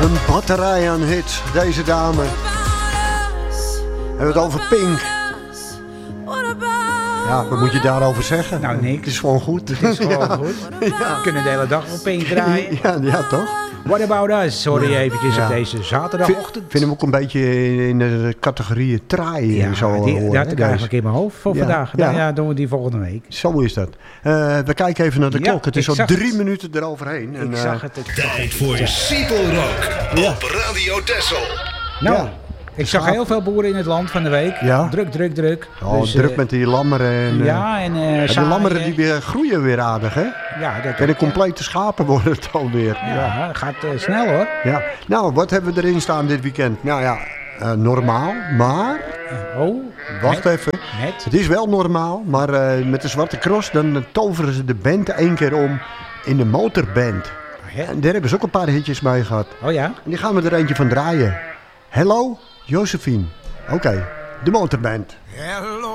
Een batterij aan hits, deze dame. We hebben het over Pink. Ja, wat moet je daarover zeggen? Nou, niks. Het is gewoon goed. Het is gewoon goed. We kunnen de hele dag op Pink draaien. Ja, toch? What About Us? Sorry eventjes op deze zaterdagochtend. Ik vind hem ook een beetje in de categorieën traai. Ja, zo die had ik eigenlijk in mijn hoofd voor vandaag. Ja. Nou ja, doen we die volgende week. Zo is dat. We kijken even naar de klok. Het is al 3 het. minuten eroverheen. Ik zag het. Tijd voor Seattle Rock op Radio Texel. Nou, ik zag heel veel boeren in het land van de week. Ja. Druk. Oh, dus, druk met die lammeren. En de lammeren die weer groeien weer aardig, hè? Ja, en de complete schapen worden het alweer. Ja, gaat snel hoor. Ja. Nou, wat hebben we erin staan dit weekend? Nou ja, normaal, maar... Wacht even. Het is wel normaal, maar met de Zwarte Cross dan toveren ze de band 1 keer om in de motorband. En daar hebben ze ook een paar hitjes mee gehad. Oh ja? En die gaan we er eentje van draaien. Hello, Josephine. Oké, de motorband. Hello.